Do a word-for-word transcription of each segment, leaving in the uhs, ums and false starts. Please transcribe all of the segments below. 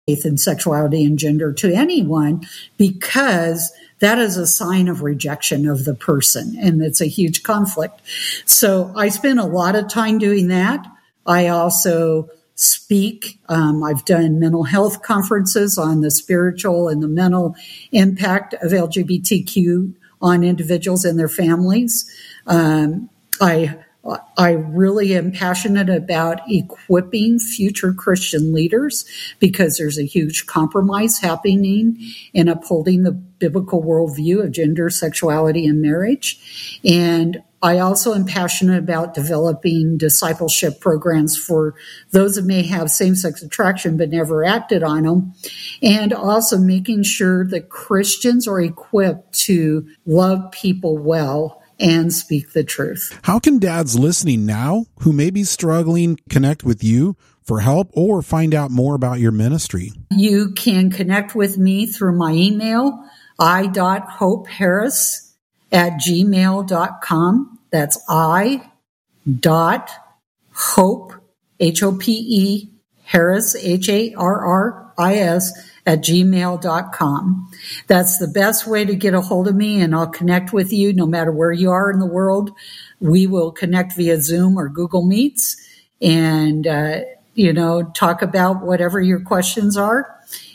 faith and sexuality and gender to anyone, because that is a sign of rejection of the person, and it's a huge conflict. So I spend a lot of time doing that. I also speak. Um, I've done mental health conferences on the spiritual and the mental impact of L G B T Q on individuals and their families. Um, I I really am passionate about equipping future Christian leaders, because there's a huge compromise happening in upholding the biblical worldview of gender, sexuality, and marriage. And I also am passionate about developing discipleship programs for those that may have same-sex attraction but never acted on them, and also making sure that Christians are equipped to love people well and speak the truth. How can dads listening now who may be struggling connect with you for help or find out more about your ministry? You can connect with me through my email, i dot hope harris at gmail dot com. That's I dot hope, H O P E, Harris, H A R R I S, at gmail dot com. That's the best way to get a hold of me, and I'll connect with you no matter where you are in the world. We will connect via Zoom or Google Meets and, uh, you know, talk about whatever your questions are.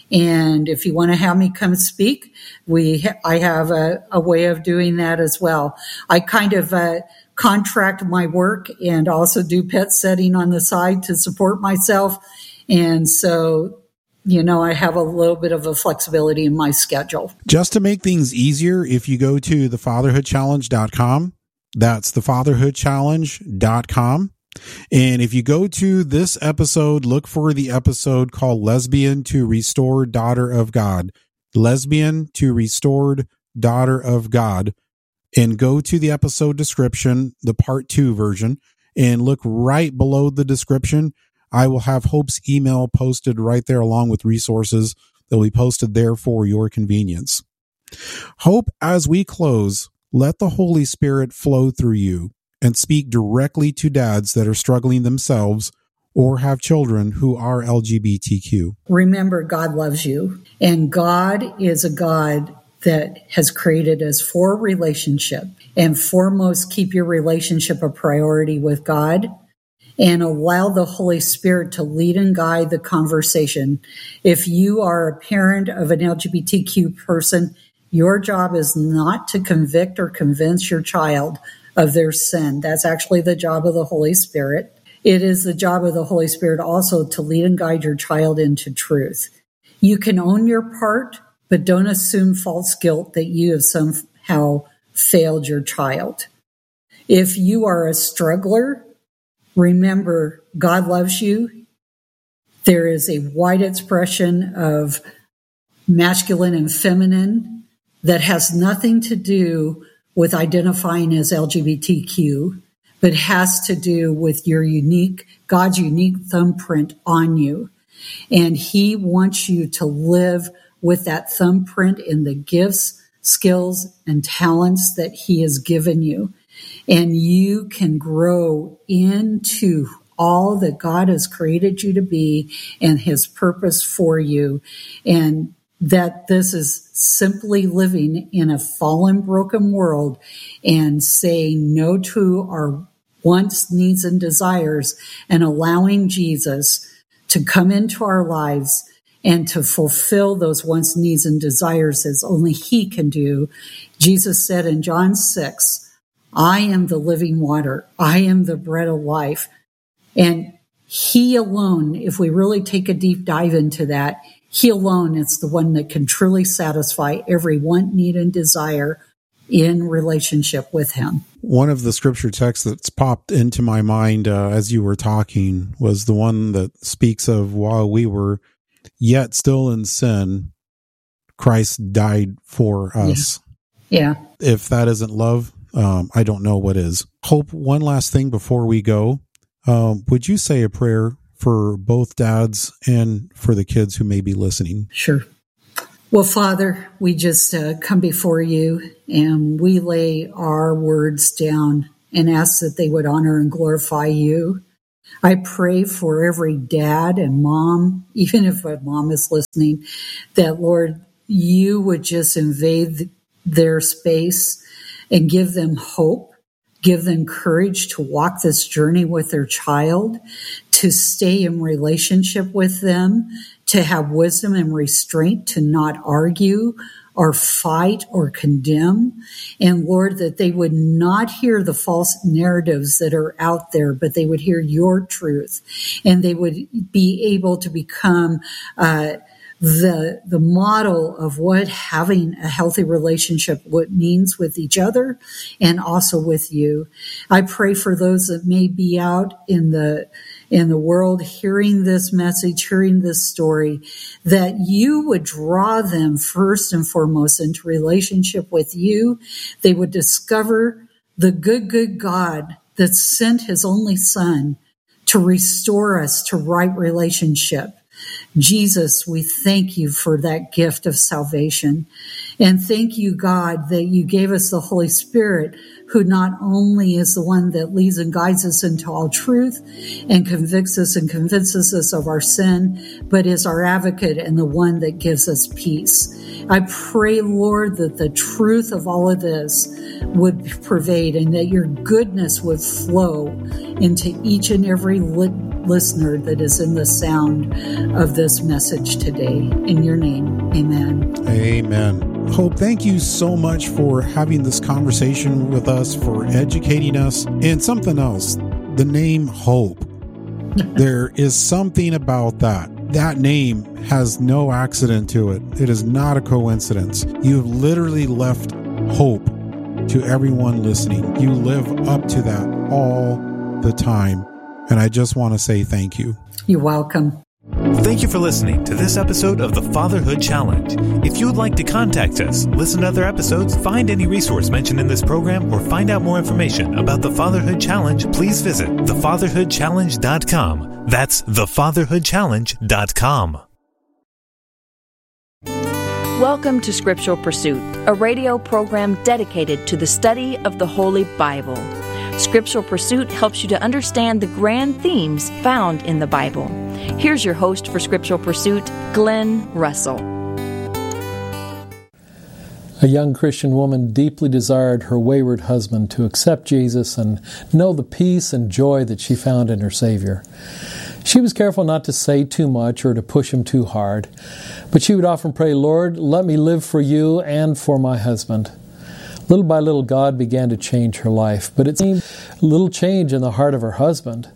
And if you want to have me come speak, we ha- I have a, a way of doing that as well. I kind of uh, contract my work and also do pet setting on the side to support myself. And so, you know, I have a little bit of a flexibility in my schedule. Just to make things easier, if you go to the fatherhood challenge dot com, that's the fatherhood challenge dot com. And if you go to this episode, look for the episode called Lesbian to Restored Daughter of God. Lesbian to Restored Daughter of God. And go to the episode description, the part two version, and look right below the description. I will have Hope's email posted right there along with resources that will be posted there for your convenience. Hope, as we close, let the Holy Spirit flow through you and speak directly to dads that are struggling themselves or have children who are L G B T Q. Remember, God loves you, and God is a God that has created us for relationship. And foremost, keep your relationship a priority with God and allow the Holy Spirit to lead and guide the conversation. If you are a parent of an L G B T Q person, your job is not to convict or convince your child of their sin. That's actually the job of the Holy Spirit. It is the job of the Holy Spirit also to lead and guide your child into truth. You can own your part, but don't assume false guilt that you have somehow failed your child. If you are a struggler, remember, God loves you. There is a wide expression of masculine and feminine that has nothing to do with identifying as L G B T Q, but has to do with your unique, God's unique thumbprint on you. And He wants you to live with that thumbprint in the gifts, skills, and talents that He has given you. And you can grow into all that God has created you to be and His purpose for you. And that this is simply living in a fallen, broken world and saying no to our wants, needs, and desires, and allowing Jesus to come into our lives and to fulfill those wants, needs, and desires as only He can do. Jesus said in John six, I am the living water. I am the bread of life. And He alone, if we really take a deep dive into that, He alone is the one that can truly satisfy every want, need, and desire in relationship with Him. One of the scripture texts that's popped into my mind uh, as you were talking was the one that speaks of while we were yet still in sin, Christ died for us. Yeah. yeah. If that isn't love, um, I don't know what is. Hope, one last thing before we go. Um, would you say a prayer for both dads and for the kids who may be listening? Sure. Well, Father, we just uh, come before you and we lay our words down and ask that they would honor and glorify you. I pray for every dad and mom, even if a mom is listening, that, Lord, you would just invade their space and give them hope, give them courage to walk this journey with their child, to stay in relationship with them, to have wisdom and restraint, to not argue or fight or condemn. And Lord, that they would not hear the false narratives that are out there, but they would hear your truth, and they would be able to become uh, the the model of what having a healthy relationship what means with each other and also with you. I pray for those that may be out in the in the world hearing this message, hearing this story, that you would draw them first and foremost into relationship with you. They would discover the good, good God that sent his only son to restore us to right relationship. Jesus, we thank you for that gift of salvation. And thank you, God, that you gave us the Holy Spirit, who not only is the one that leads and guides us into all truth and convicts us and convinces us of our sin, but is our advocate and the one that gives us peace. I pray, Lord, that the truth of all of this would pervade and that your goodness would flow into each and every li- listener that is in the sound of this message today. In your name, amen. Amen. Hope, thank you so much for having this conversation with us, for educating us. And something else, the name Hope. There is something about that. That name has no accident to it. It is not a coincidence. You have literally left hope to everyone listening. You live up to that all the time. And I just want to say thank you. You're welcome. Thank you for listening to this episode of the Fatherhood Challenge. If you would like to contact us, listen to other episodes, find any resource mentioned in this program, or find out more information about the Fatherhood Challenge, please visit the fatherhood challenge dot com. That's the fatherhood challenge dot com. Welcome to Scriptural Pursuit, a radio program dedicated to the study of the Holy Bible. Scriptural Pursuit helps you to understand the grand themes found in the Bible. Here's your host for Scriptural Pursuit, Glenn Russell. A young Christian woman deeply desired her wayward husband to accept Jesus and know the peace and joy that she found in her Savior. She was careful not to say too much or to push him too hard, but she would often pray, "Lord, let me live for you and for my husband." Little by little, God began to change her life, but it seemed little change in the heart of her husband.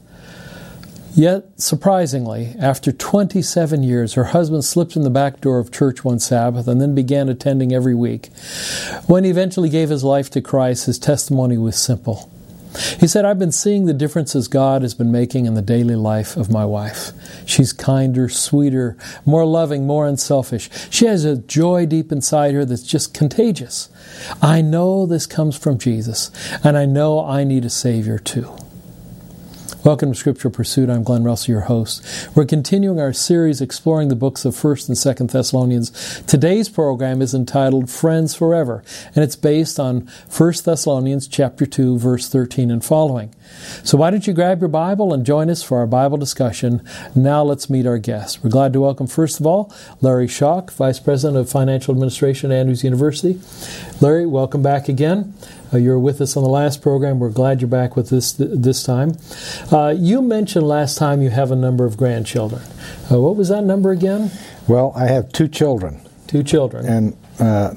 Yet, surprisingly, after twenty-seven years, her husband slipped in the back door of church one Sabbath and then began attending every week. When he eventually gave his life to Christ, his testimony was simple. He said, "I've been seeing the differences God has been making in the daily life of my wife. She's kinder, sweeter, more loving, more unselfish. She has a joy deep inside her that's just contagious. I know this comes from Jesus, and I know I need a Savior too." Welcome to Scriptural Pursuit. I'm Glenn Russell, your host. We're continuing our series exploring the books of First and Second Thessalonians. Today's program is entitled Friends Forever, and it's based on First Thessalonians chapter two, verse thirteen and following. So why don't you grab your Bible and join us for our Bible discussion. Now let's meet our guests. We're glad to welcome, first of all, Larry Schock, Vice President of Financial Administration at Andrews University. Larry, welcome back again. Uh, you were with us on the last program. We're glad you're back with us th- this time. Uh, you mentioned last time you have a number of grandchildren. Uh, what was that number again? Well, I have two children. Two children. And uh,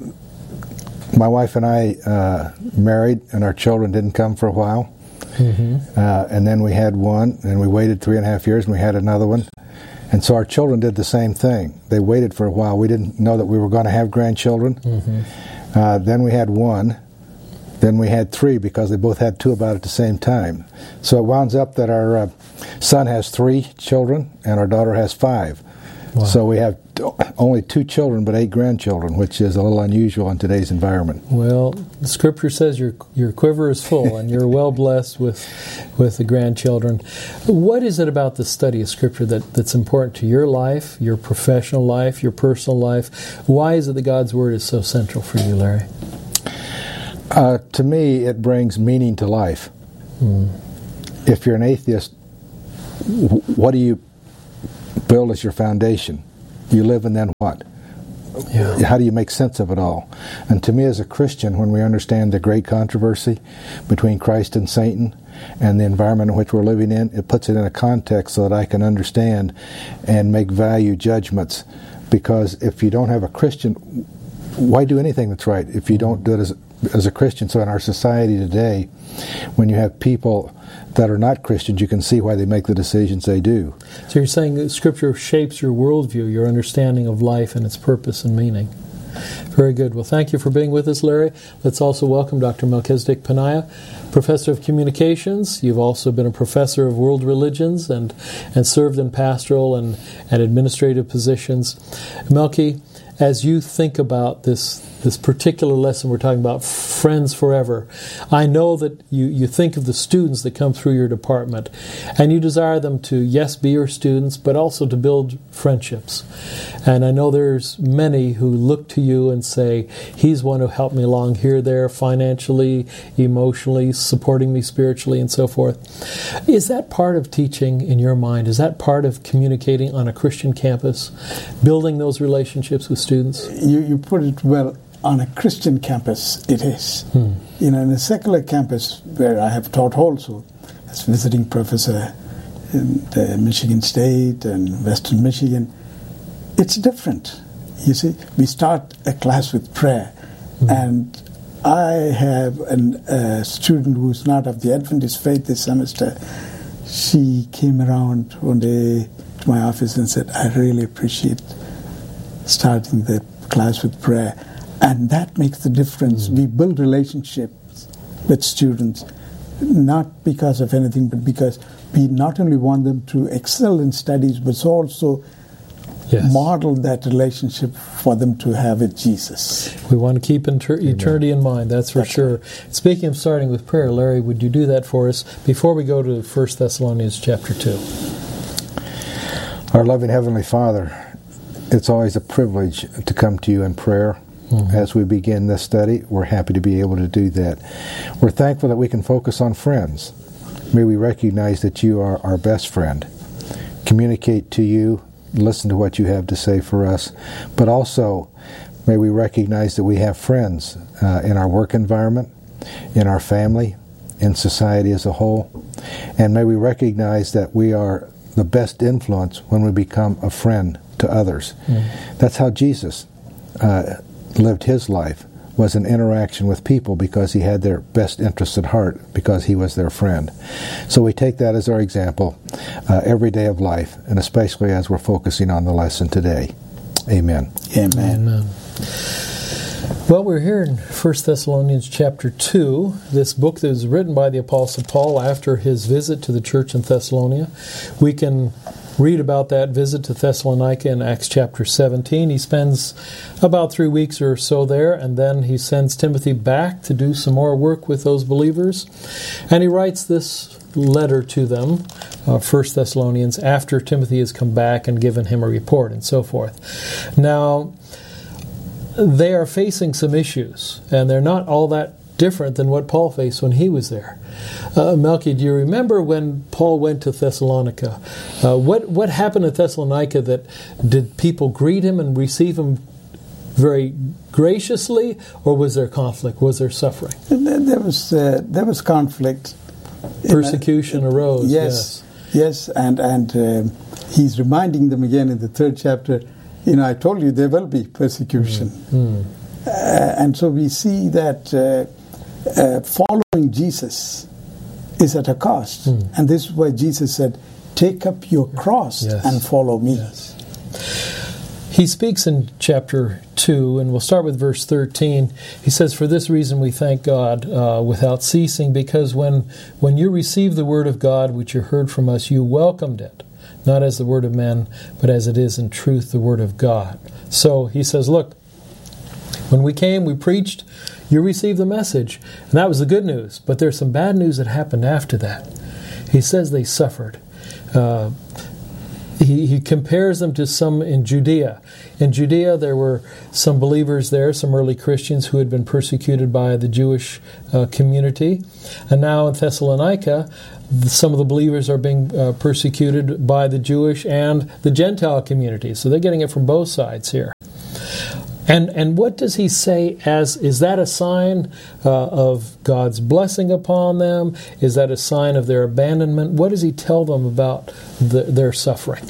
my wife and I uh, married, and our children didn't come for a while. Mm-hmm. Uh, and then we had one, and we waited three and a half years, and we had another one. And so our children did the same thing. They waited for a while. We didn't know that we were going to have grandchildren. Mm-hmm. Uh, then we had one. Then we had three because they both had two about at the same time. So it winds up that our uh, son has three children and our daughter has five. Wow. So we have t- only two children but eight grandchildren, which is a little unusual in today's environment. Well, the Scripture says your your quiver is full and you're well blessed with with the grandchildren. What is it about the study of Scripture that, that's important to your life, your professional life, your personal life? Why is it that God's Word is so central for you, Larry? Uh, to me, it brings meaning to life. Mm. If you're an atheist, what do you build as your foundation? You live and then what? Yeah. How do you make sense of it all? And to me as a Christian, when we understand the great controversy between Christ and Satan and the environment in which we're living in, it puts it in a context so that I can understand and make value judgments. Because if you don't have a Christian, why do anything that's right if you don't do it as, as a Christian? So in our society today, when you have people that are not Christians, you can see why they make the decisions they do. So you're saying that Scripture shapes your worldview, your understanding of life and its purpose and meaning. Very good. Well, thank you for being with us, Larry. Let's also welcome Doctor Melchizedek Paniah, Professor of Communications. You've also been a professor of world religions and, and served in pastoral and, and administrative positions. Melchi, as you think about this this particular lesson we're talking about, friends forever, I know that you, you think of the students that come through your department, and you desire them to, yes, be your students, but also to build friendships. And I know there's many who look to you and say, he's one who helped me along here, there, financially, emotionally, supporting me spiritually, and so forth. Is that part of teaching in your mind? Is that part of communicating on a Christian campus, building those relationships with students? You, you put it well. On a Christian campus, it is. Hmm. You know, in a secular campus where I have taught also, as visiting professor in the Michigan State and Western Michigan, it's different. You see, we start a class with prayer, hmm. and I have an, a student who's not of the Adventist faith this semester. She came around one day to my office and said, I really appreciate starting the class with prayer. And that makes the difference. Mm. We build relationships with students, not because of anything, but because we not only want them to excel in studies, but also yes. model that relationship for them to have with Jesus. We want to keep inter- eternity in mind, that's for that's sure. Right. Speaking of starting with prayer, Larry, would you do that for us before we go to First Thessalonians chapter two? Our loving Heavenly Father, it's always a privilege to come to you in prayer. Mm-hmm. As we begin this study, we're happy to be able to do that. We're thankful that we can focus on friends. May we recognize that you are our best friend. Communicate to you, listen to what you have to say for us, but also may we recognize that we have friends uh, in our work environment, in our family, in society as a whole, and may we recognize that we are the best influence when we become a friend to others. Mm-hmm. That's how Jesus uh, lived his life, was an interaction with people because he had their best interests at heart, because he was their friend. So we take that as our example uh, every day of life, and especially as we're focusing on the lesson today. Amen. Amen. Amen. Well, we're here in First Thessalonians chapter two, this book that was written by the Apostle Paul after his visit to the church in Thessalonica. We can read about that visit to Thessalonica in Acts chapter seventeen. He spends about three weeks or so there, and then he sends Timothy back to do some more work with those believers. And he writes this letter to them, uh, First Thessalonians, after Timothy has come back and given him a report and so forth. Now, they are facing some issues, and they're not all that different than what Paul faced when he was there. Uh, Melchi, do you remember when Paul went to Thessalonica? Uh, what what happened at Thessalonica? That did people greet him and receive him very graciously, or was there conflict? Was there suffering? There was uh, there was conflict. Persecution a, arose. Yes, yes, yes, and and uh, he's reminding them again in the third chapter. You know, I told you there will be persecution, mm. uh, and so we see that. Uh, Uh, following Jesus is at a cost. Mm. And this is why Jesus said, take up your cross yes. and follow me. Yes. He speaks in chapter two, and we'll start with verse thirteen. He says, for this reason we thank God uh, without ceasing, because when, when you received the word of God, which you heard from us, you welcomed it, not as the word of men, but as it is in truth the word of God. So he says, look, when we came, we preached, you received the message, and that was the good news. But there's some bad news that happened after that. He says they suffered. Uh, he, he compares them to some in Judea. In Judea, there were some believers there, some early Christians who had been persecuted by the Jewish uh, community. And now in Thessalonica, some of the believers are being uh, persecuted by the Jewish and the Gentile community. So they're getting it from both sides here. And and what does he say as, is that a sign uh, of God's blessing upon them? Is that a sign of their abandonment? What does he tell them about the, their suffering?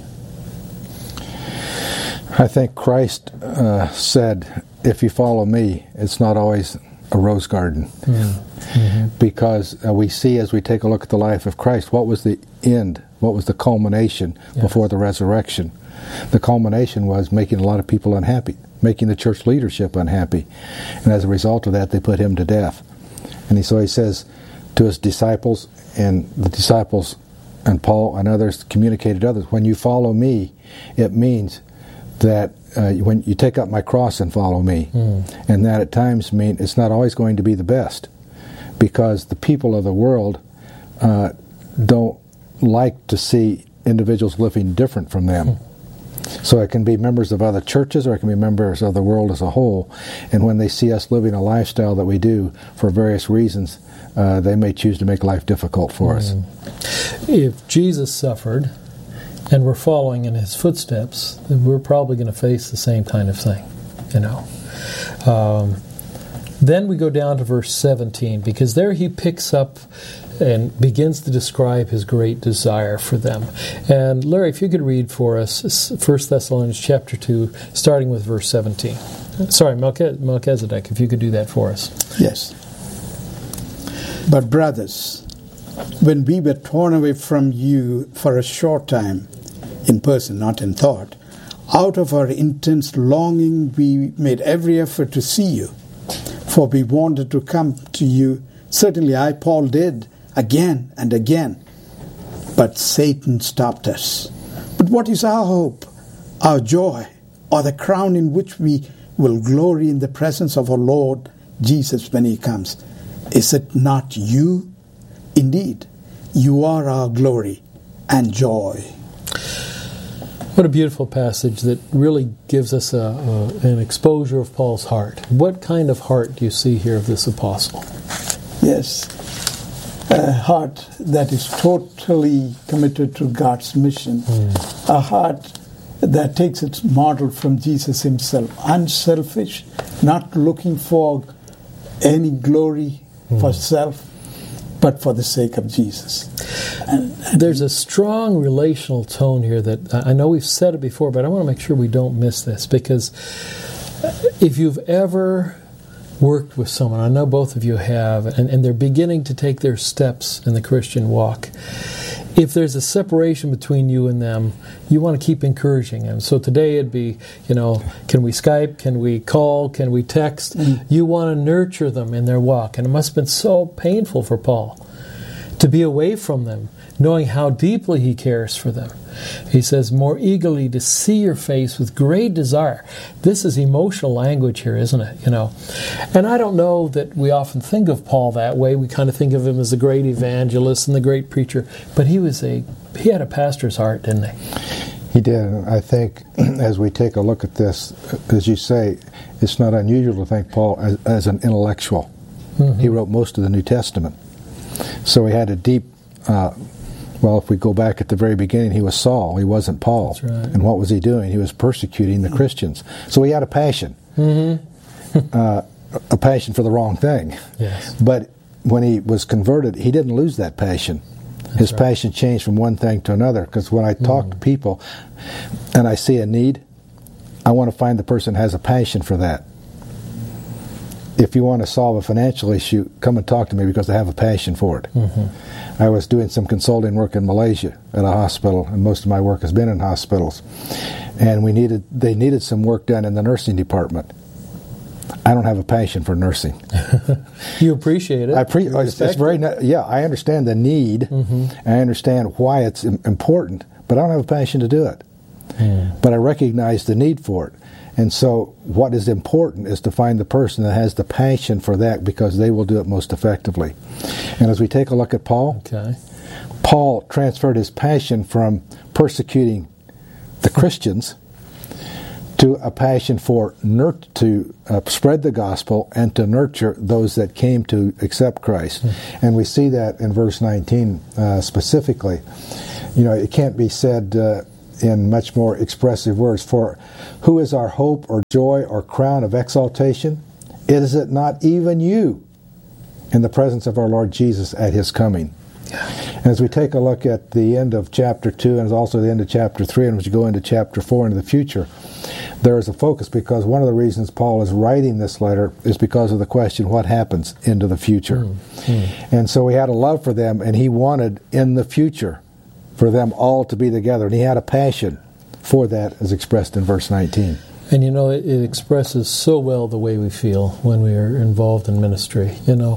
I think Christ uh, said, if you follow me, it's not always a rose garden. Mm-hmm. Because uh, we see as we take a look at the life of Christ, what was the end? What was the culmination yes. before the resurrection? The culmination was making a lot of people unhappy, making the church leadership unhappy. And as a result of that, they put him to death. And he, so he says to his disciples, and the disciples and Paul and others communicated to others, when you follow me, it means that uh, when you take up my cross and follow me. Mm. And that at times mean it's not always going to be the best, because the people of the world uh, don't like to see individuals living different from them. Mm. So it can be members of other churches, or it can be members of the world as a whole. And when they see us living a lifestyle that we do for various reasons, uh, they may choose to make life difficult for us. Mm. If Jesus suffered and we're following in his footsteps, then we're probably going to face the same kind of thing, you know. Um, then we go down to verse seventeen, because there he picks up and begins to describe his great desire for them. And Larry, if you could read for us First Thessalonians chapter two, starting with verse seventeen. Sorry, Melchizedek, if you could do that for us. Yes. But brothers, when we were torn away from you for a short time, in person, not in thought, out of our intense longing we made every effort to see you, for we wanted to come to you. Certainly I, Paul, did, again and again. But Satan stopped us. But what is our hope, our joy, or the crown in which we will glory in the presence of our Lord Jesus when he comes? Is it not you? Indeed, you are our glory and joy. What a beautiful passage that really gives us a, a, an exposure of Paul's heart. What kind of heart do you see here of this apostle? Yes, a heart that is totally committed to God's mission. Mm. A heart that takes its model from Jesus himself. Unselfish, not looking for any glory mm. for self, but for the sake of Jesus. And, and There's a strong relational tone here that I know we've said it before, but I want to make sure we don't miss this, because if you've ever worked with someone, I know both of you have, and, and they're beginning to take their steps in the Christian walk, if there's a separation between you and them, you want to keep encouraging them. So today it'd be, you know, can we Skype? Can we call? Can we text? Mm. You want to nurture them in their walk. And it must have been so painful for Paul to be away from them, knowing how deeply he cares for them. He says, more eagerly to see your face with great desire. This is emotional language here, isn't it? You know, and I don't know that we often think of Paul that way. We kind of think of him as the great evangelist and the great preacher, but he was a he had a pastor's heart, didn't he? He did. I think as we take a look at this, as you say, it's not unusual to think Paul as, as an intellectual. Mm-hmm. He wrote most of the New Testament, so he had a deep. Uh, Well, if we go back at the very beginning, he was Saul. He wasn't Paul. That's right. And what was he doing? He was persecuting the Christians. So he had a passion. Mm-hmm. uh, a passion for the wrong thing. Yes. But when he was converted, he didn't lose that passion. That's His right. passion changed from one thing to another. Because when I talk mm. to people and I see a need, I want to find the person who has a passion for that. If you want to solve a financial issue, come and talk to me because I have a passion for it. Mm-hmm. I was doing some consulting work in Malaysia at a hospital, and most of my work has been in hospitals. And we needed they needed some work done in the nursing department. I don't have a passion for nursing. You appreciate it. I pre- it's, it's very yeah. I understand the need. Mm-hmm. I understand why it's important, but I don't have a passion to do it. Mm. But I recognize the need for it. And so what is important is to find the person that has the passion for that, because they will do it most effectively. And as we take a look at Paul, okay. Paul transferred his passion from persecuting the Christians to a passion for nur- to uh, spread the gospel and to nurture those that came to accept Christ. Mm-hmm. And we see that in verse nineteen uh, specifically. You know, it can't be said uh, in much more expressive words. For who is our hope or joy or crown of exaltation? Is it not even you in the presence of our Lord Jesus at His coming? And as we take a look at the end of chapter two and also the end of chapter three, and as you go into chapter four into the future, there is a focus, because one of the reasons Paul is writing this letter is because of the question, what happens into the future? Mm, mm. And so he had a love for them, and he wanted in the future for them all to be together. And he had a passion for that, as expressed in verse nineteen. And you know, it, it expresses so well the way we feel when we are involved in ministry. You know,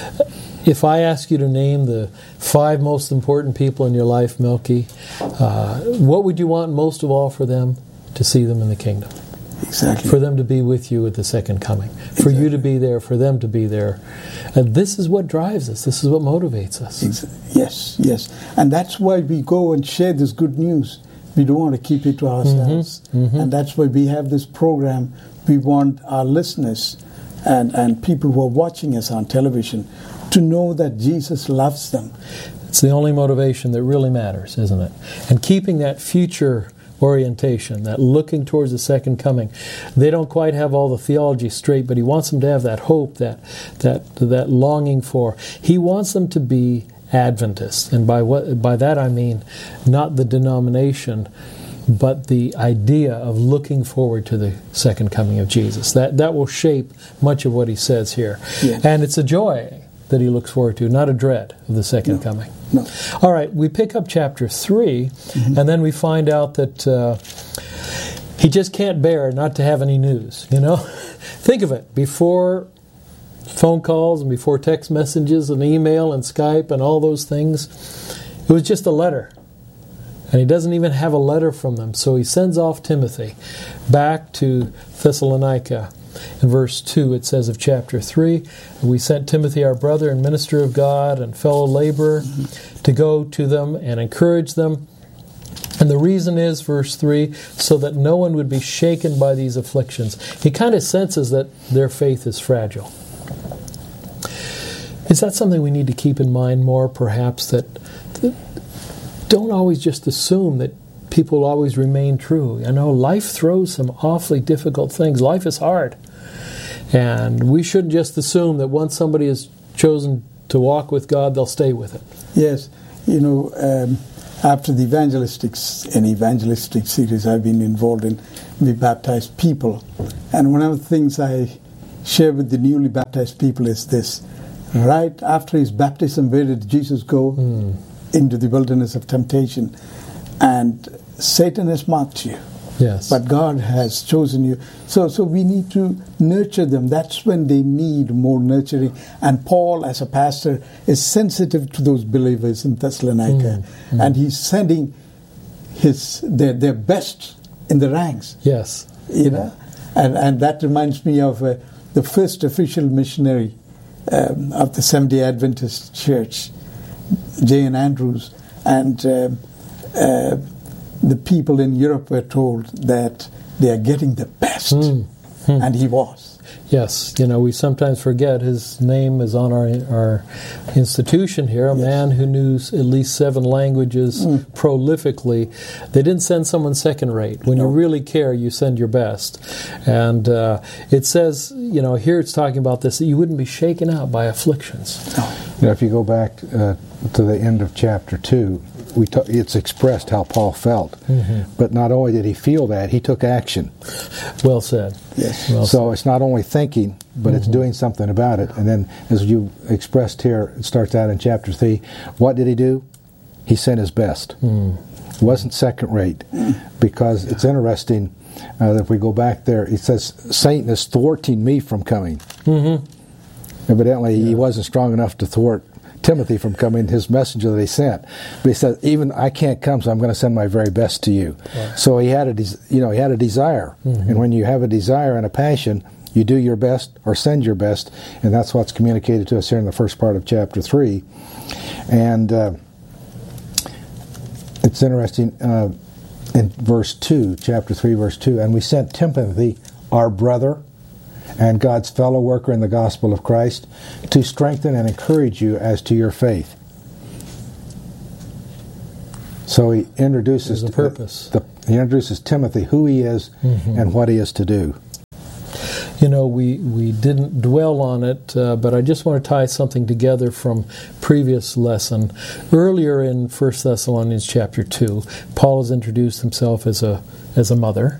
if I ask you to name the five most important people in your life, Milky, uh, what would you want most of all for them? To see them in the kingdom. Exactly. For them to be with you at the second coming. For exactly. you to be there, for them to be there. And this is what drives us. This is what motivates us. Yes, yes. And that's why we go and share this good news. We don't want to keep it to ourselves. Mm-hmm, mm-hmm. And that's why we have this program. We want our listeners and, and people who are watching us on television to know that Jesus loves them. It's the only motivation that really matters, isn't it? And keeping that future orientation, that looking towards the second coming. They don't quite have all the theology straight, but he wants them to have that hope, that that that longing for. He wants them to be Adventists, and by what by that I mean not the denomination, but the idea of looking forward to the second coming of Jesus. That that will shape much of what he says here, yeah. And it's a joy that he looks forward to, not a dread of the second no. coming. No. All right, we pick up chapter three, mm-hmm. and then we find out that uh, he just can't bear not to have any news, you know? Think of it. Before phone calls and before text messages and email and Skype and all those things, it was just a letter. And he doesn't even have a letter from them. So he sends off Timothy back to Thessalonica. In verse two, it says of chapter three, we sent Timothy, our brother and minister of God and fellow laborer, mm-hmm. to go to them and encourage them. And the reason is, verse three, so that no one would be shaken by these afflictions. He kind of senses that their faith is fragile. Is that something we need to keep in mind more, perhaps, that, that don't always just assume that people always remain true. You know, life throws some awfully difficult things. Life is hard. And we shouldn't just assume that once somebody has chosen to walk with God, they'll stay with it. Yes. You know, um, after the evangelistic, an evangelistic series I've been involved in, we baptized people. And one of the things I share with the newly baptized people is this. Right after his baptism, where did Jesus go? Mm. Into the wilderness of temptation. And Satan has mocked you. Yes. But God has chosen you. So so we need to nurture them. That's when they need more nurturing. And Paul, as a pastor, is sensitive to those believers in Thessalonica. Mm, mm. And he's sending his their, their best in the ranks. Yes. You know? And, and that reminds me of uh, the first official missionary um, of the Seventh-day Adventist Church, J N Andrews. And uh, uh, the people in Europe were told that they are getting the best. Mm. Hmm. And he was. Yes, you know, we sometimes forget his name is on our our institution here, a yes. man who knew at least seven languages mm. prolifically. They didn't send someone second rate. When no. you really care, you send your best. And uh, it says, you know, here it's talking about this, that you wouldn't be shaken out by afflictions. No. You know, if you go back uh, to the end of chapter two, we t- it's expressed how Paul felt. Mm-hmm. But not only did he feel that, he took action. Well said. Yes. Well so said. It's not only thinking, but mm-hmm. it's doing something about it. And then, as you expressed here, it starts out in chapter three. What did he do? He sent his best. Mm. It wasn't second rate. Because it's interesting uh, that if we go back there, it says, Satan is thwarting me from coming. Mm-hmm. Evidently, yeah. he wasn't strong enough to thwart Timothy from coming, his messenger that he sent. But he said, even I can't come, so I'm going to send my very best to you. Right. So he had a, des- you know, he had a desire. Mm-hmm. And when you have a desire and a passion, you do your best or send your best. And that's what's communicated to us here in the first part of chapter three. And uh, it's interesting. Uh, in verse two, chapter three, verse two, and we sent Timothy, our brother, and God's fellow worker in the gospel of Christ, to strengthen and encourage you as to your faith. So he introduces There's a purpose. The, the, he introduces Timothy, who he is, mm-hmm. and what he is to do. You know, we, we didn't dwell on it, uh, but I just want to tie something together from previous lesson. Earlier in First Thessalonians chapter two, Paul has introduced himself as a as a mother,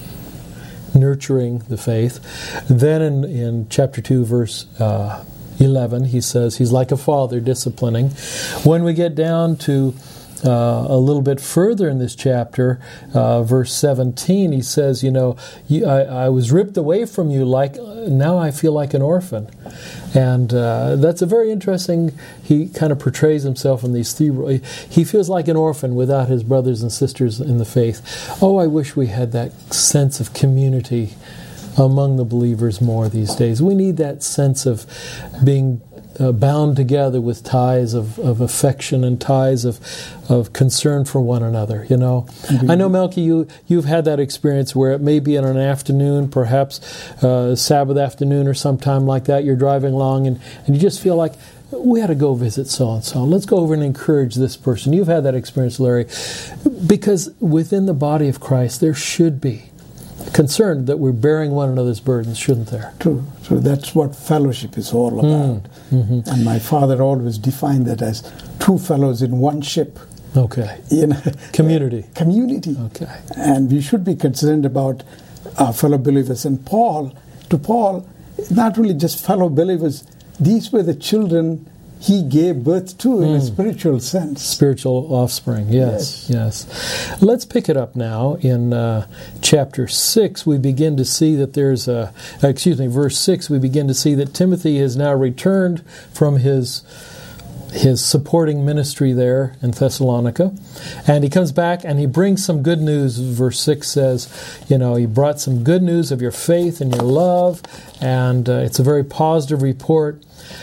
nurturing the faith. Then in, in chapter two, verse uh, eleven, he says he's like a father disciplining. When we get down to Uh, a little bit further in this chapter, uh, verse seventeen, he says, you know, you, I, I was ripped away from you, like now I feel like an orphan. And uh, that's a very interesting, he kind of portrays himself in these three, he feels like an orphan without his brothers and sisters in the faith. Oh, I wish we had that sense of community among the believers more these days. We need that sense of being Uh, bound together with ties of, of affection and ties of of concern for one another, you know. Mm-hmm. I know, Melky, you, you've had that experience where it may be in an afternoon, perhaps uh, Sabbath afternoon or sometime like that, you're driving along and, and you just feel like, we ought to go visit so-and-so. Let's go over and encourage this person. You've had that experience, Larry. Because within the body of Christ, there should be concerned that we're bearing one another's burdens, shouldn't there? True. So that's what fellowship is all about. Mm. Mm-hmm. And my father always defined that as two fellows in one ship. Okay. You know, community. Community. Okay. And we should be concerned about our fellow believers. And Paul, to Paul, not really just fellow believers, these were the children he gave birth to in mm. a spiritual sense. Spiritual offspring, yes, yes, yes. Let's pick it up now in uh, chapter six. We begin to see that there's a, excuse me, verse six, we begin to see that Timothy has now returned from his his supporting ministry there in Thessalonica. And he comes back and he brings some good news. Verse six says, you know, he brought some good news of your faith and your love, and uh, it's a very positive report.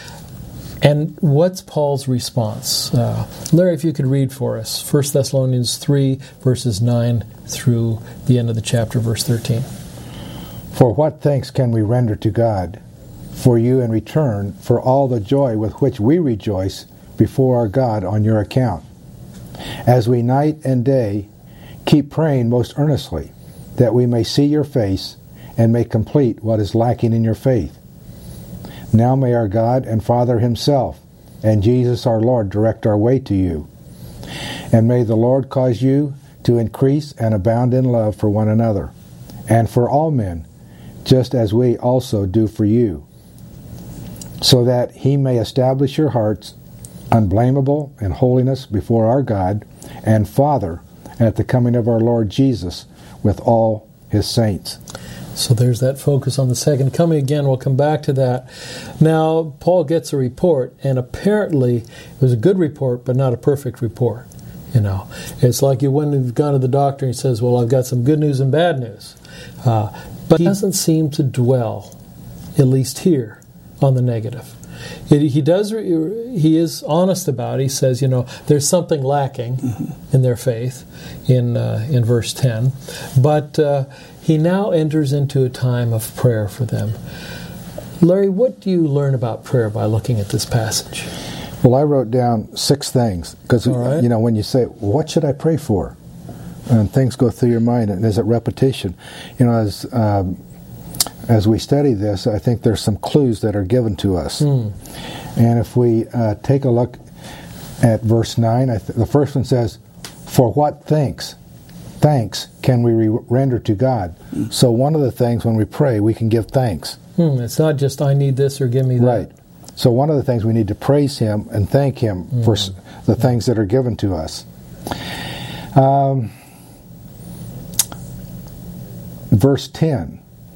And what's Paul's response? Uh, Larry, if you could read for us, First Thessalonians three, verses nine through the end of the chapter, verse thirteen. For what thanks can we render to God for you in return for all the joy with which we rejoice before our God on your account, as we night and day keep praying most earnestly that we may see your face and may complete what is lacking in your faith. Now may our God and Father himself and Jesus our Lord direct our way to you. And may the Lord cause you to increase and abound in love for one another, and for all men, just as we also do for you, so that he may establish your hearts unblameable in holiness before our God and Father at the coming of our Lord Jesus with all his saints. So there's that focus on the second coming. Again, we'll come back to that. Now, Paul gets a report, and apparently it was a good report, but not a perfect report. You know, it's like you wouldn't have gone to the doctor and he says, well, I've got some good news and bad news. Uh, but he doesn't seem to dwell, at least here, on the negative. It, he does. He is honest about it. He says, you know, there's something lacking mm-hmm. in their faith in uh, in verse ten. But uh, he now enters into a time of prayer for them. Larry, what do you learn about prayer by looking at this passage? Well, I wrote down six things because, right. you know, when you say, what should I pray for? And things go through your mind, and there's a repetition. You know, as um, as we study this, I think there's some clues that are given to us. Mm. And if we uh, take a look at verse nine, I th- the first one says, for what thanks? Thanks can we re- render to God? Mm. So one of the things when we pray, we can give thanks. Mm, it's not just, I need this or give me that. Right. So one of the things we need to praise Him and thank Him mm. for s- the things that are given to us. Um, verse ten.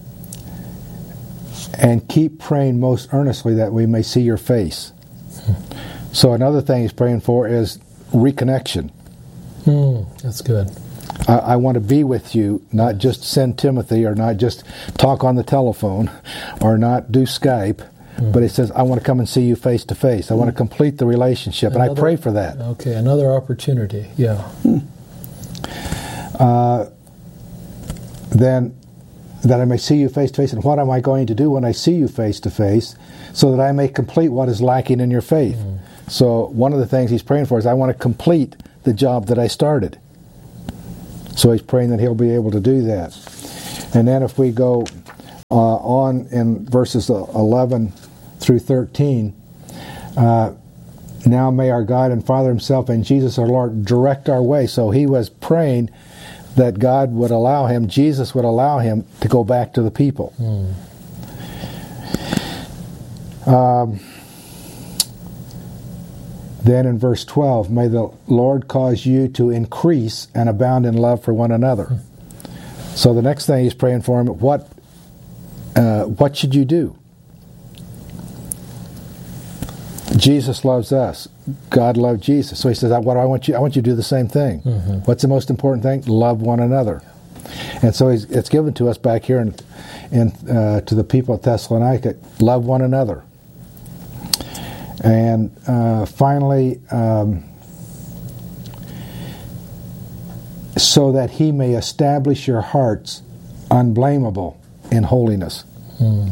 And keep praying most earnestly that we may see your face. So another thing he's praying for is reconnection. Mm, that's good. I, I want to be with you, not just send Timothy or not just talk on the telephone or not do Skype, mm. but he says, I want to come and see you face to face. I mm. want to complete the relationship, another, and I pray for that. Okay, another opportunity, yeah. Hmm. Uh, then that I may see you face to face. And what am I going to do when I see you face to face? So that I may complete what is lacking in your faith. Mm. So one of the things he's praying for is I want to complete the job that I started. So he's praying that he'll be able to do that. And then if we go uh, on in verses eleven through thirteen, uh, now may our God and Father himself and Jesus our Lord direct our way. So he was praying that God would allow him, Jesus would allow him to go back to the people. Mm. Um, then in verse twelve, may the Lord cause you to increase and abound in love for one another. Mm. So the next thing he's praying for him, what, uh, what should you do? Jesus loves us. God loved Jesus. So he says, what do I want you? I want you to do the same thing. Mm-hmm. What's the most important thing? Love one another. And so he's, it's given to us back here in, in, uh, to the people at Thessalonica, love one another. And uh, finally, um, so that he may establish your hearts unblameable in holiness. Mm.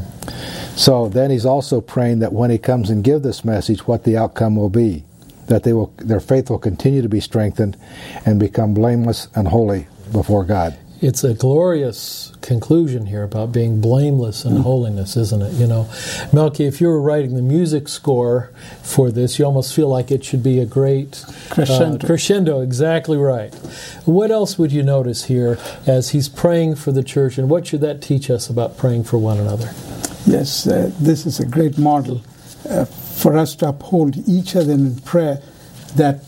So then he's also praying that when he comes and give this message, what the outcome will be, that they will, their faith will continue to be strengthened and become blameless and holy before God. It's a glorious conclusion here about being blameless in mm. holiness, isn't it? You know, Melky, if you were writing the music score for this, you almost feel like it should be a great crescendo. Uh, crescendo, exactly right. What else would you notice here as he's praying for the church, and what should that teach us about praying for one another? Yes, uh, this is a great model uh, for us to uphold each other in prayer, that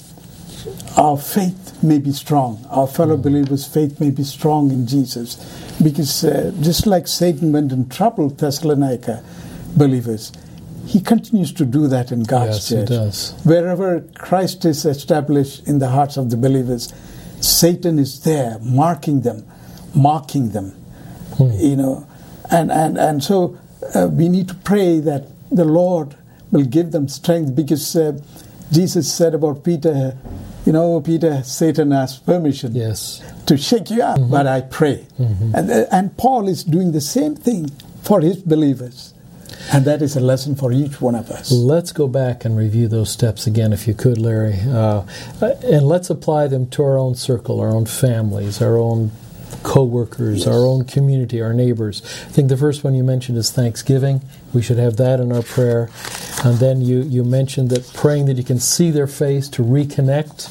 our faith may be strong, our fellow mm. believers' faith may be strong in Jesus. Because uh, just like Satan went and troubled Thessalonica believers, he continues to do that in God's yes, church. He does. Wherever Christ is established in the hearts of the believers, Satan is there, marking them, mocking them, mm. you know. And, and, and so uh, we need to pray that the Lord will give them strength, because uh, Jesus said about Peter, you know, Peter, Satan asked permission yes. to shake you up, mm-hmm. but I pray. Mm-hmm. And, uh, and Paul is doing the same thing for his believers. And that is a lesson for each one of us. Let's go back and review those steps again, if you could, Larry. Uh, and let's apply them to our own circle, our own families, our own co-workers, yes. our own community, our neighbors. I think the first one you mentioned is Thanksgiving. We should have that in our prayer. And then you, you mentioned that praying that you can see their face to reconnect.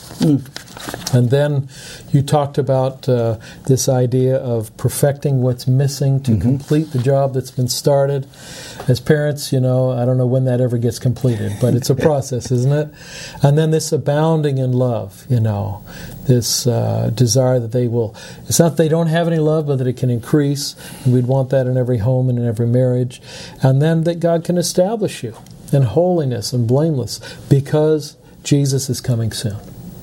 Mm. And then you talked about uh, this idea of perfecting what's missing to mm-hmm. complete the job that's been started. As parents, you know, I don't know when that ever gets completed, but it's a process, isn't it? And then this abounding in love, you know, this uh, desire that they will, it's not that they don't have any love, but that it can increase. And we'd want that in every home and in every marriage. And then that God can establish you in holiness and blameless, because Jesus is coming soon.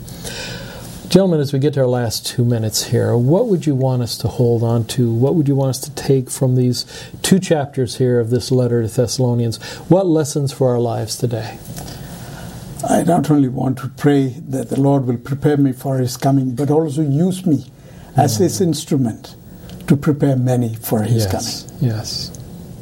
Gentlemen, as we get to our last two minutes here, what would you want us to hold on to? What would you want us to take from these two chapters here of this letter to Thessalonians? What lessons for our lives today? I not only want to pray that the Lord will prepare me for His coming, but also use me as mm. His instrument to prepare many for His yes. coming. Yes.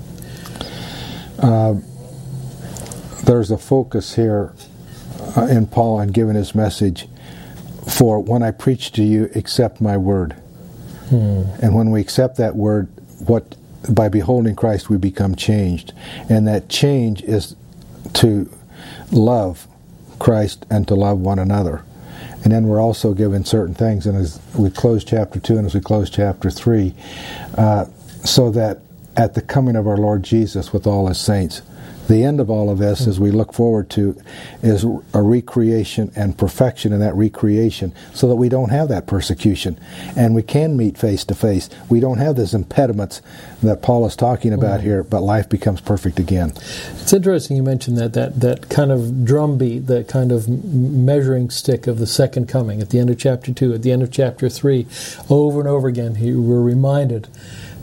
Uh, there's a focus here uh, in Paul in giving his message. For when I preach to you, accept my word. Hmm. And when we accept that word, what by beholding Christ, we become changed. And that change is to love Christ and to love one another. And then we're also given certain things, and as we close chapter two and as we close chapter three, uh, so that at the coming of our Lord Jesus with all His saints, the end of all of this, as we look forward to, is a recreation and perfection in that recreation, so that we don't have that persecution and we can meet face to face. We don't have those impediments that Paul is talking about mm. here, but life becomes perfect again. It's interesting you mentioned that, that that kind of drumbeat, that kind of measuring stick of the second coming at the end of chapter two, at the end of chapter three, over and over again, we're reminded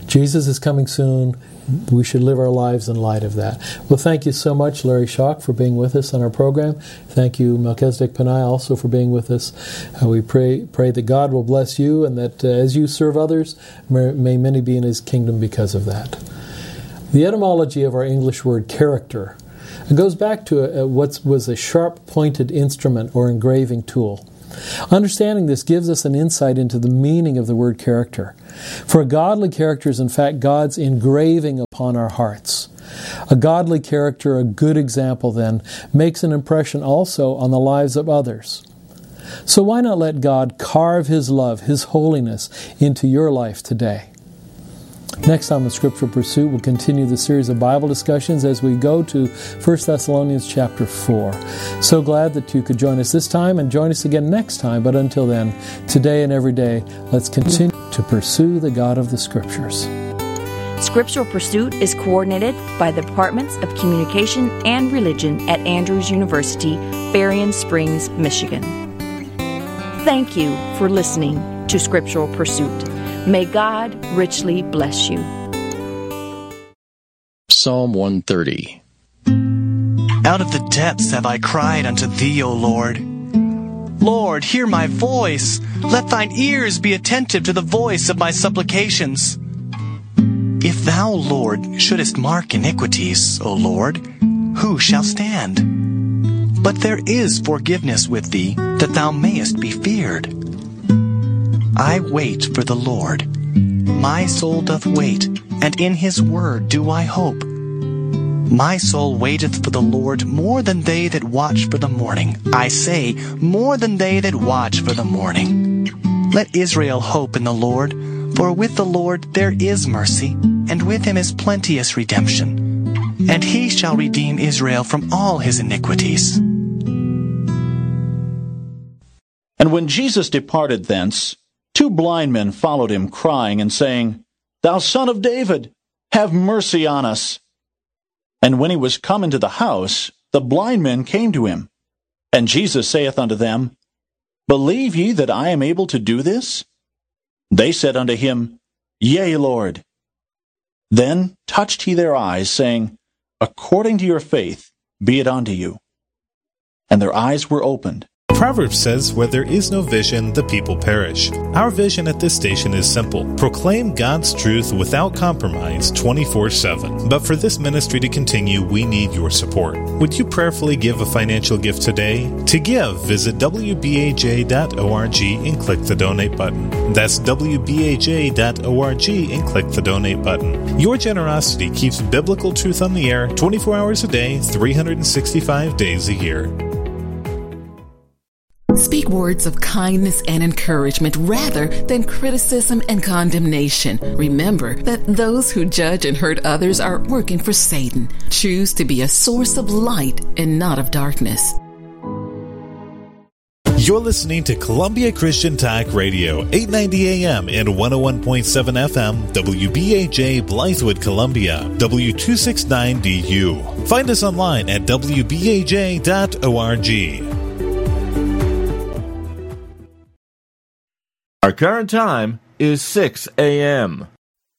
Jesus is coming soon. We should live our lives in light of that. Well, thank you so much, Larry Schock, for being with us on our program. Thank you, Melchizedek Panay, also for being with us. Uh, we pray pray that God will bless you, and that uh, as you serve others, may, may many be in His kingdom because of that. The etymology of our English word character, it goes back to a, a, what was a sharp-pointed instrument or engraving tool. Understanding this gives us an insight into the meaning of the word character. For a godly character is in fact God's engraving upon our hearts. A godly character, a good example then, makes an impression also on the lives of others. So why not let God carve His love, His holiness into your life today? Next time on Scriptural Pursuit, we'll continue the series of Bible discussions as we go to First Thessalonians chapter four. So glad that you could join us this time, and join us again next time. But until then, today and every day, let's continue to pursue the God of the Scriptures. Scriptural Pursuit is coordinated by the Departments of Communication and Religion at Andrews University, Berrien Springs, Michigan. Thank you for listening to Scriptural Pursuit. May God richly bless you. Psalm one thirty. Out of the depths have I cried unto Thee, O Lord. Lord, hear my voice. Let Thine ears be attentive to the voice of my supplications. If Thou, Lord, shouldest mark iniquities, O Lord, who shall stand? But there is forgiveness with Thee, that Thou mayest be feared. I wait for the Lord. My soul doth wait, and in His word do I hope. My soul waiteth for the Lord more than they that watch for the morning. I say, more than they that watch for the morning. Let Israel hope in the Lord, for with the Lord there is mercy, and with Him is plenteous redemption. And He shall redeem Israel from all his iniquities. And when Jesus departed thence, two blind men followed Him, crying and saying, Thou Son of David, have mercy on us. And when He was come into the house, the blind men came to Him. And Jesus saith unto them, Believe ye that I am able to do this? They said unto Him, Yea, Lord. Then touched He their eyes, saying, According to your faith be it unto you. And their eyes were opened. Proverbs says, where there is no vision, the people perish. Our vision at this station is simple. Proclaim God's truth without compromise twenty-four seven. But for this ministry to continue, we need your support. Would you prayerfully give a financial gift today? To give, visit w b a j dot org and click the donate button. That's w b a j dot org and click the donate button. Your generosity keeps biblical truth on the air twenty-four hours a day, three hundred sixty-five days a year. Speak words of kindness and encouragement rather than criticism and condemnation. Remember that those who judge and hurt others are working for Satan. Choose to be a source of light and not of darkness. You're listening to Columbia Christian Talk Radio, eight ninety A M and one oh one point seven F M, W B A J Blythewood, Columbia, W two sixty-nine D U. Find us online at w b a j dot org. Our current time is six A M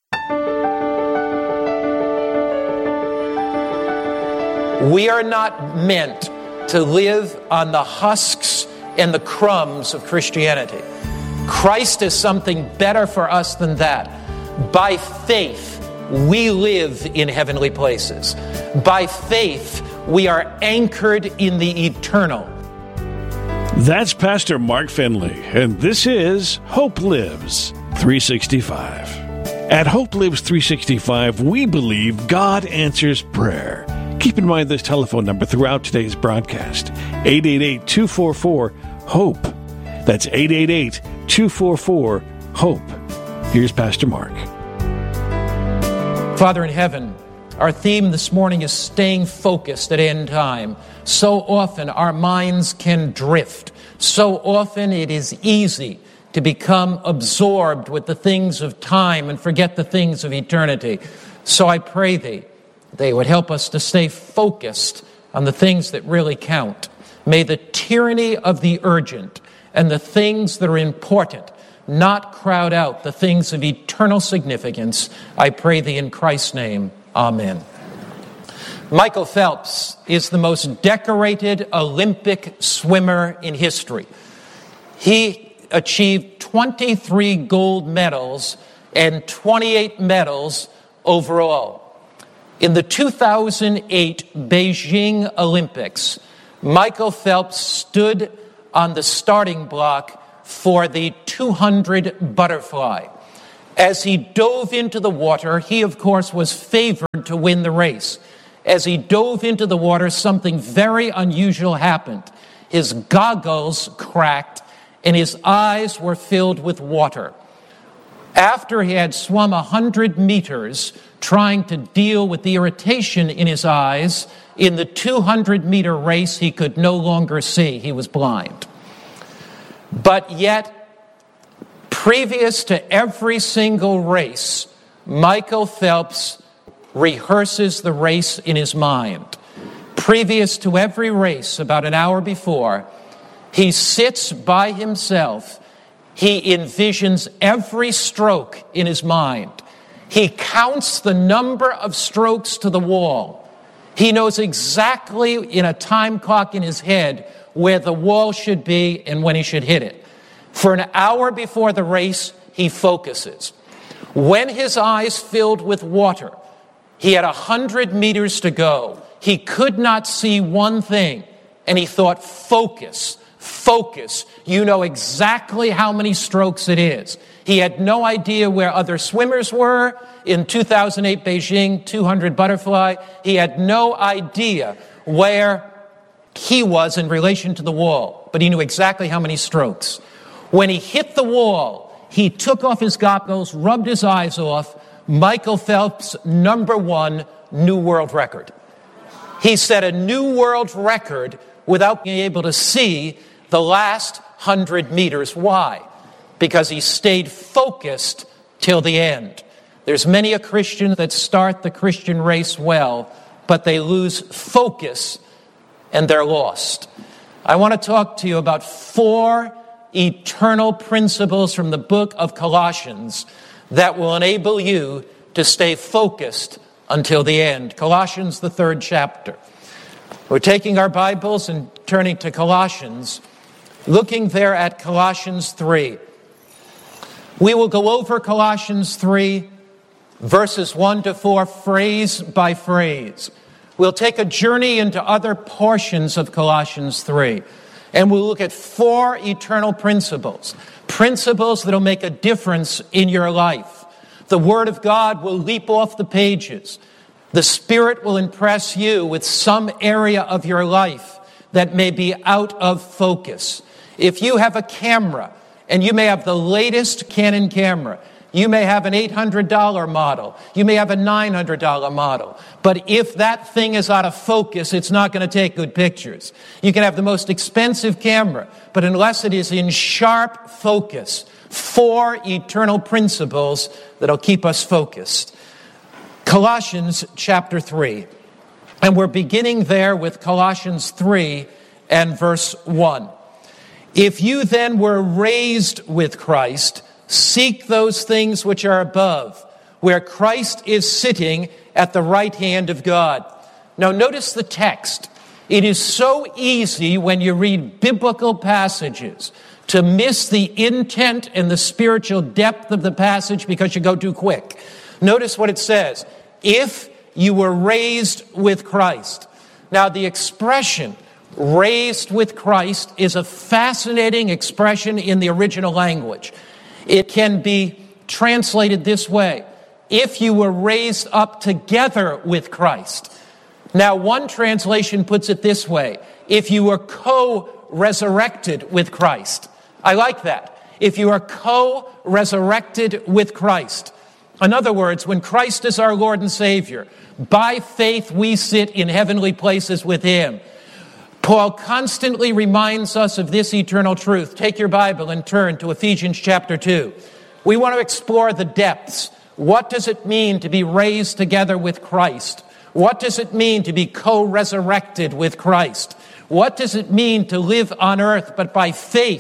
We are not meant to live on the husks and the crumbs of Christianity. Christ is something better for us than that. By faith, we live in heavenly places. By faith, we are anchored in the eternal. That's Pastor Mark Finley, and this is Hope Lives three sixty-five. At Hope Lives three sixty-five, we believe God answers prayer. Keep in mind this telephone number throughout today's broadcast, eight eight eight, two four four, HOPE. That's eight eight eight, two four four, HOPE. Here's Pastor Mark. Father in heaven, our theme this morning is staying focused at end time. So often our minds can drift. So often it is easy to become absorbed with the things of time and forget the things of eternity. So I pray Thee, they would help us to stay focused on the things that really count. May the tyranny of the urgent and the things that are important not crowd out the things of eternal significance. I pray thee in Christ's name. Amen. Michael Phelps is the most decorated Olympic swimmer in history. He achieved twenty-three gold medals and twenty-eight medals overall. In the two thousand eight Beijing Olympics, Michael Phelps stood on the starting block for the two hundred butterfly. As he dove into the water, he, of course, was favored to win the race. As he dove into the water, something very unusual happened. His goggles cracked and his eyes were filled with water. After he had swum one hundred meters trying to deal with the irritation in his eyes, in the two hundred meter race, he could no longer see. He was blind. But yet, previous to every single race, Michael Phelps rehearses the race in his mind. Previous to every race, about an hour before, he sits by himself. He envisions every stroke in his mind. He counts the number of strokes to the wall. He knows exactly in a time clock in his head where the wall should be and when he should hit it. For an hour before the race, he focuses. When his eyes filled with water, he had a hundred meters to go. He could not see one thing, and he thought, focus, focus. You know exactly how many strokes it is. He had no idea where other swimmers were in two thousand eight Beijing two hundred butterfly. He had no idea where he was in relation to the wall, but he knew exactly how many strokes. When he hit the wall, he took off his goggles, rubbed his eyes off. Michael Phelps, number one, new world record. He set a new world record without being able to see the last hundred meters. Why? Because he stayed focused till the end. There's many a Christian that start the Christian race well, but they lose focus and they're lost. I want to talk to you about four eternal principles from the book of Colossians that will enable you to stay focused until the end. Colossians, the third chapter. We're taking our Bibles and turning to Colossians, looking there at Colossians three. We will go over Colossians three, verses one to four, phrase by phrase. We'll take a journey into other portions of Colossians three, and we'll look at four eternal principles, principles that will make a difference in your life. The Word of God will leap off the pages. The Spirit will impress you with some area of your life that may be out of focus. If you have a camera, and you may have the latest Canon camera, you may have an eight hundred dollars model, you may have a nine hundred dollars model, but if that thing is out of focus, it's not going to take good pictures. You can have the most expensive camera, but unless it is in sharp focus, four eternal principles that'll keep us focused. Colossians chapter three. And we're beginning there with Colossians three and verse one. If you then were raised with Christ, seek those things which are above, where Christ is sitting at the right hand of God. Now notice the text. It is so easy when you read biblical passages to miss the intent and the spiritual depth of the passage because you go too quick. Notice what it says. If you were raised with Christ. Now the expression raised with Christ is a fascinating expression in the original language. It can be translated this way. If you were raised up together with Christ. Now one translation puts it this way. If you were co-resurrected with Christ. I like that. If you are co-resurrected with Christ. In other words, when Christ is our Lord and Savior, by faith we sit in heavenly places with Him. Paul constantly reminds us of this eternal truth. Take your Bible and turn to Ephesians chapter two. We want to explore the depths. What does it mean to be raised together with Christ? What does it mean to be co-resurrected with Christ? What does it mean to live on earth, but by faith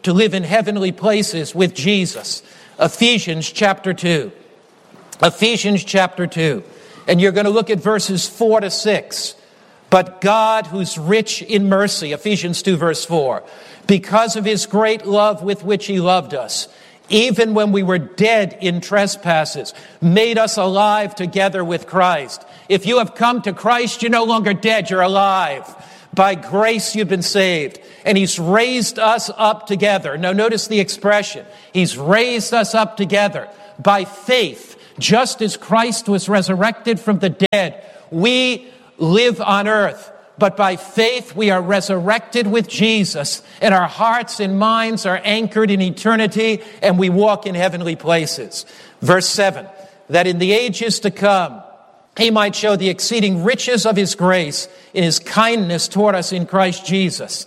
to live in heavenly places with Jesus. Ephesians chapter two. Ephesians chapter two. And you're going to look at verses four to six. But God, who's rich in mercy, Ephesians two verse four, because of his great love with which he loved us, even when we were dead in trespasses, made us alive together with Christ. If you have come to Christ, you're no longer dead, you're alive. By grace you've been saved. And he's raised us up together. Now notice the expression. He's raised us up together by faith. Just as Christ was resurrected from the dead, we live on earth. But by faith we are resurrected with Jesus, and our hearts and minds are anchored in eternity, and we walk in heavenly places. Verse seven, that in the ages to come he might show the exceeding riches of his grace in his kindness toward us in Christ Jesus.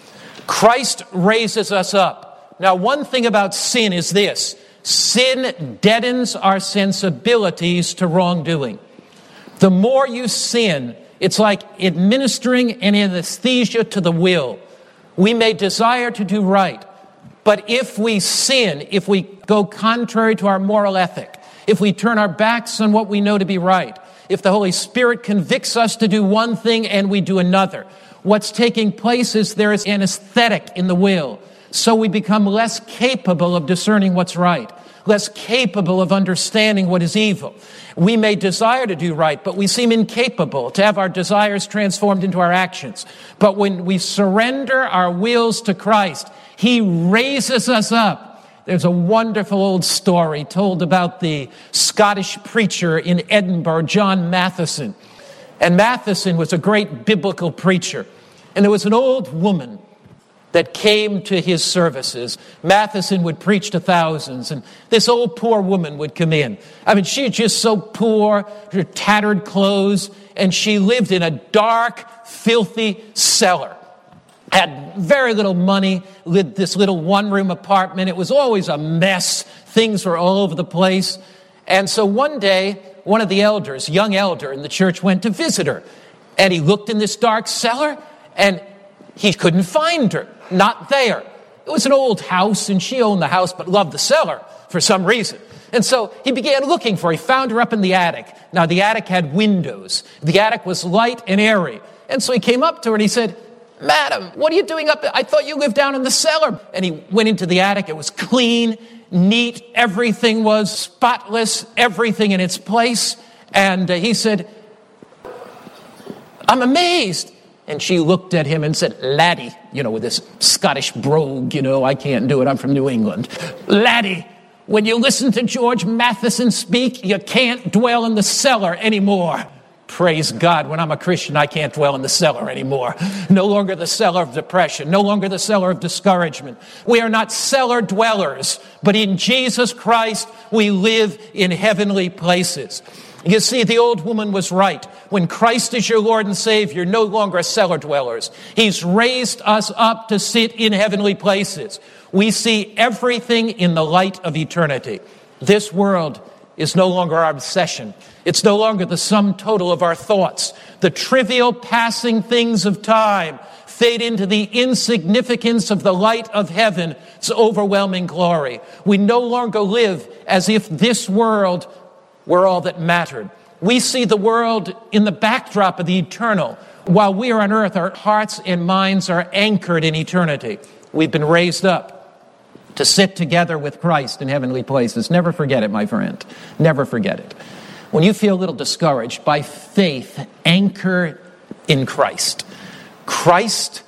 Christ raises us up. Now, one thing about sin is this: sin deadens our sensibilities to wrongdoing. The more you sin, it's like administering an anesthesia to the will. We may desire to do right, but if we sin, if we go contrary to our moral ethic, if we turn our backs on what we know to be right, if the Holy Spirit convicts us to do one thing and we do another, what's taking place is there is anesthetic in the will. So we become less capable of discerning what's right, less capable of understanding what is evil. We may desire to do right, but we seem incapable to have our desires transformed into our actions. But when we surrender our wills to Christ, he raises us up. There's a wonderful old story told about the Scottish preacher in Edinburgh, John Matheson. And Matheson was a great biblical preacher. And there was an old woman that came to his services. Matheson would preach to thousands, and this old poor woman would come in. I mean, she was just so poor, her tattered clothes, and she lived in a dark, filthy cellar. Had very little money, lived this little one-room apartment. It was always a mess. Things were all over the place. And so one day, one of the elders, young elder in the church, went to visit her. And he looked in this dark cellar, and he couldn't find her. Not there. It was an old house, and she owned the house but loved the cellar for some reason. And so he began looking for her. He found her up in the attic. Now, the attic had windows. The attic was light and airy. And so he came up to her and he said, "Madam, what are you doing up there? I thought you lived down in the cellar." And he went into the attic. It was clean, neat. Everything was spotless, everything in its place. And uh, he said, "I'm amazed." And she looked at him and said, "Laddie," you know, with this Scottish brogue, you know, I can't do it, I'm from New England. "Laddie, when you listen to George Matheson speak, you can't dwell in the cellar anymore." Praise God, when I'm a Christian, I can't dwell in the cellar anymore. No longer the cellar of depression, no longer the cellar of discouragement. We are not cellar dwellers, but in Jesus Christ, we live in heavenly places. You see, the old woman was right. When Christ is your Lord and Savior, no longer cellar dwellers. He's raised us up to sit in heavenly places. We see everything in the light of eternity. This world is no longer our obsession. It's no longer the sum total of our thoughts. The trivial passing things of time fade into the insignificance of the light of heaven, its overwhelming glory. We no longer live as if this world were all that mattered. We see the world in the backdrop of the eternal. While we are on earth, our hearts and minds are anchored in eternity. We've been raised up to sit together with Christ in heavenly places. Never forget it, my friend. Never forget it. When you feel a little discouraged, by faith, anchor in Christ. Christ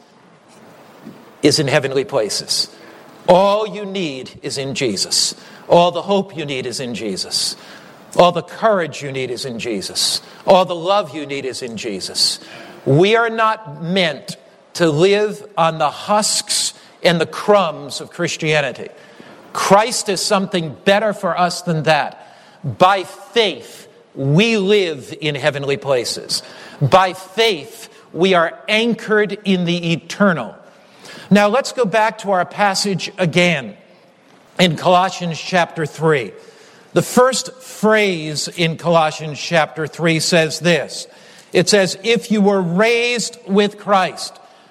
is in heavenly places. All you need is in Jesus. All the hope you need is in Jesus. All the courage you need is in Jesus. All the love you need is in Jesus. We are not meant to live on the husks and the crumbs of Christianity. Christ is something better for us than that. By faith, we live in heavenly places. By faith, we are anchored in the eternal. Now let's go back to our passage again in Colossians chapter three. The first phrase in Colossians chapter three says this. It says, "If you were raised with Christ."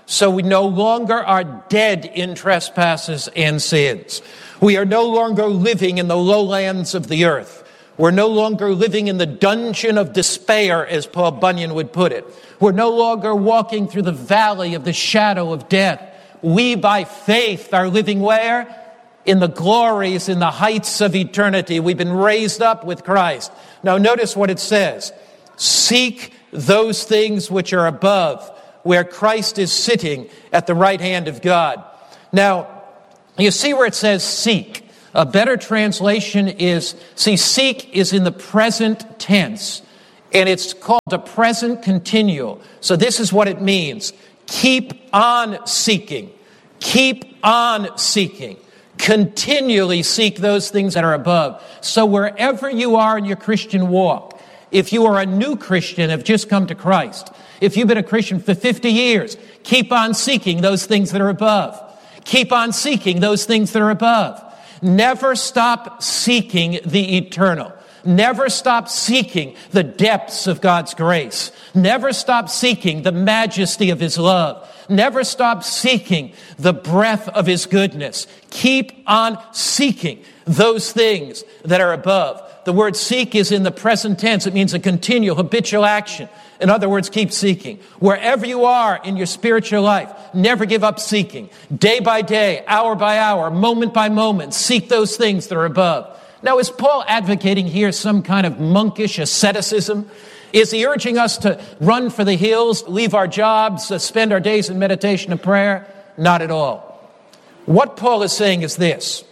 So we no longer are dead in trespasses and sins. We are no longer living in the lowlands of the earth. We're no longer living in the dungeon of despair, as Paul Bunyan would put it. We're no longer walking through the valley of the shadow of death. We, by faith, are living where? In the glories, in the heights of eternity. We've been raised up with Christ. Now notice what it says. Seek those things which are above, where Christ is sitting at the right hand of God. Now, you see where it says seek. A better translation is, see, seek is in the present tense, and it's called a present continual. So this is what it means. Keep on seeking. Keep on seeking. Continually seek those things that are above. So wherever you are in your Christian walk, if you are a new Christian, have just come to Christ, if you've been a Christian for fifty years, keep on seeking those things that are above. Keep on seeking those things that are above. Never stop seeking the eternal. Never stop seeking the depths of God's grace. Never stop seeking the majesty of His love. Never stop seeking the breadth of His goodness. Keep on seeking those things that are above. The word seek is in the present tense. It means a continual, habitual action. In other words, keep seeking. Wherever you are in your spiritual life, never give up seeking. Day by day, hour by hour, moment by moment, seek those things that are above. Now, is Paul advocating here some kind of monkish asceticism? Is he urging us to run for the hills, leave our jobs, uh, spend our days in meditation and prayer? Not at all. What Paul is saying is this,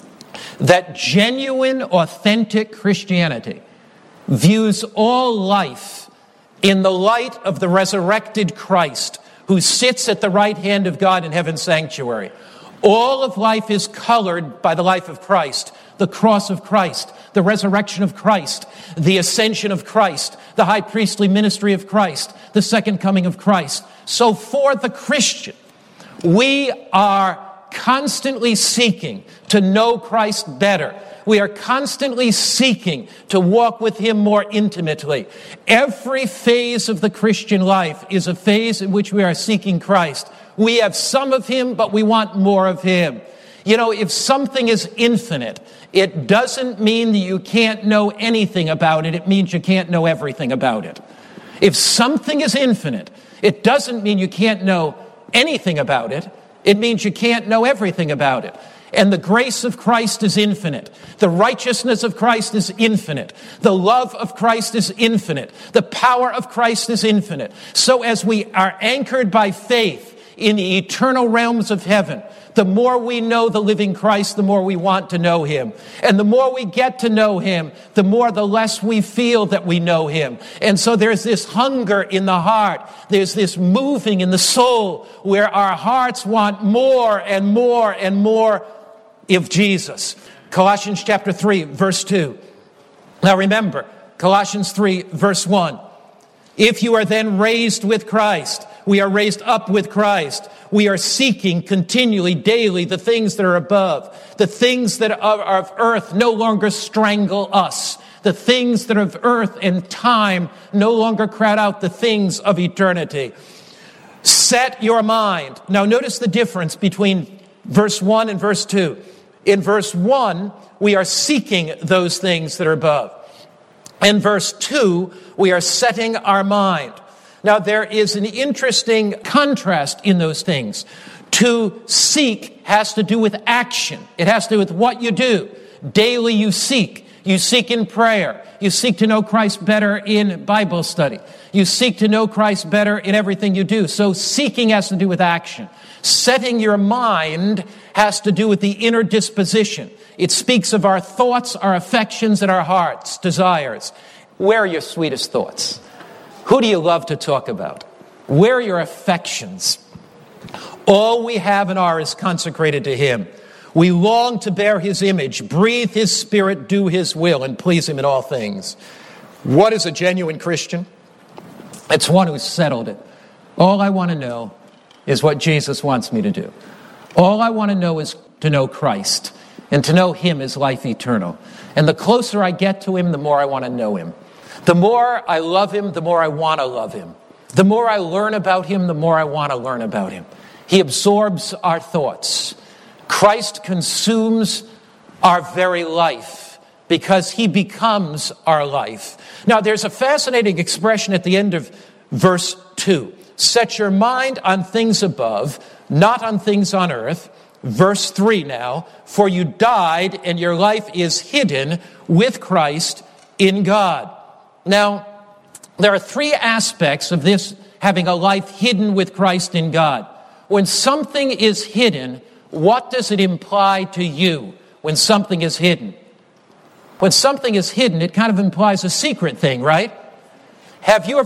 that genuine, authentic Christianity views all life in the light of the resurrected Christ who sits at the right hand of God in heaven's sanctuary. All of life is colored by the life of Christ, the cross of Christ, the resurrection of Christ, the ascension of Christ, the high priestly ministry of Christ, the second coming of Christ. So for the Christian, we are constantly seeking to know Christ better. We are constantly seeking to walk with Him more intimately. Every phase of the Christian life is a phase in which we are seeking Christ. We have some of Him, but we want more of Him. You know, if something is infinite, it doesn't mean that you can't know anything about it. It means you can't know everything about it. If something is infinite, it doesn't mean you can't know anything about it. It means you can't know everything about it. And the grace of Christ is infinite. The righteousness of Christ is infinite. The love of Christ is infinite. The power of Christ is infinite. So as we are anchored by faith in the eternal realms of heaven, the more we know the living Christ, the more we want to know Him. And the more we get to know Him, the more the less we feel that we know Him. And so there's this hunger in the heart. There's this moving in the soul where our hearts want more and more and more of Jesus. Colossians chapter three, verse two. Now remember, Colossians three, verse one. If you are then raised with Christ, we are raised up with Christ. We are seeking continually, daily, the things that are above. The things that are of earth no longer strangle us. The things that are of earth and time no longer crowd out the things of eternity. Set your mind. Now notice the difference between verse one and verse two. In verse one, we are seeking those things that are above. In verse two, we are setting our mind. Now, there is an interesting contrast in those things. To seek has to do with action. It has to do with what you do. Daily you seek. You seek in prayer. You seek to know Christ better in Bible study. You seek to know Christ better in everything you do. So seeking has to do with action. Setting your mind has to do with the inner disposition. It speaks of our thoughts, our affections, and our hearts, desires. Where are your sweetest thoughts? Who do you love to talk about? Where are your affections? All we have and are is consecrated to Him. We long to bear His image, breathe His Spirit, do His will, and please Him in all things. What is a genuine Christian? It's one who's settled it. All I want to know is what Jesus wants me to do. All I want to know is to know Christ, and to know Him is life eternal. And the closer I get to Him, the more I want to know Him. The more I love Him, the more I want to love Him. The more I learn about him, the more I want to learn about him. He absorbs our thoughts. Christ consumes our very life because he becomes our life. Now, there's a fascinating expression at the end of verse two. Set your mind on things above, not on things on earth. Verse three now, for you died and your life is hidden with Christ in God. Now, there are three aspects of this having a life hidden with Christ in God. When something is hidden, what does it imply to you when something is hidden? When something is hidden, it kind of implies a secret thing, right? Have you ever